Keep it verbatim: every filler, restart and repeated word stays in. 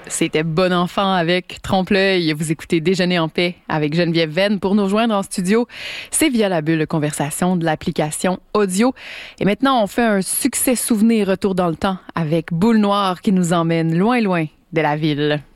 C'était Bon Enfant avec Trompe-l'œil. Vous écoutez Déjeuner en paix avec Geneviève Venn. Pour nous rejoindre en studio, c'est via la bulle conversation de l'application audio. Et maintenant, on fait un succès souvenir retour dans le temps avec Boule Noire qui nous emmène loin, loin de la ville.